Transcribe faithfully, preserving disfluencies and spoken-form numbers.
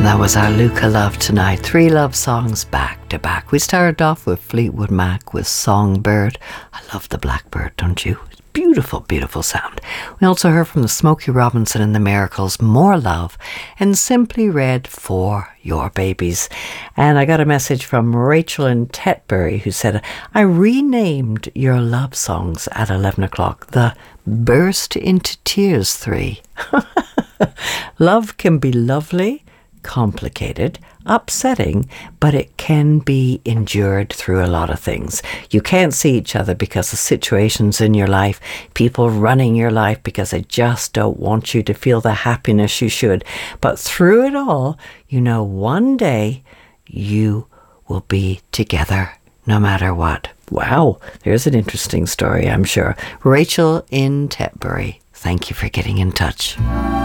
that was our Luca Love tonight. Three love songs back to back. We started off with Fleetwood Mac with Songbird. I love the blackbird, don't you? Beautiful, beautiful sound. We also heard from the Smokey Robinson and the Miracles, More Love, and Simply Red For Your Babies. And I got a message from Rachel in Tetbury who said, I renamed your love songs at eleven o'clock the Burst Into Tears three. Love can be lovely, complicated, upsetting, but it can be endured through a lot of things. You can't see each other because of situations in your life, people running your life because they just don't want you to feel the happiness you should. But through it all, you know one day you will be together no matter what. Wow, there's an interesting story, I'm sure. Rachel in Tetbury, thank you for getting in touch.